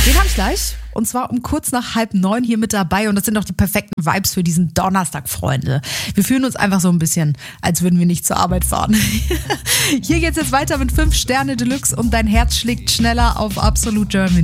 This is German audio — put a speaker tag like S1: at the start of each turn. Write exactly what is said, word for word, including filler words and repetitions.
S1: Den habe ich gleich. Und zwar um kurz nach halb neun hier mit dabei. Und das sind doch die perfekten Vibes für diesen Donnerstag, Freunde. Wir fühlen uns einfach so ein bisschen, als würden wir nicht zur Arbeit fahren. Hier geht's jetzt weiter mit fünf Sterne Deluxe und dein Herz schlägt schneller auf Absolute Germany.